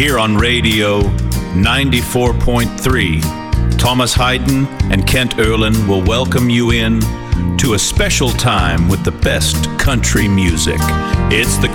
here on Radio 94.3. Thomas Hayden and Kent Erlin will welcome you in to a special time with the best country music. It's the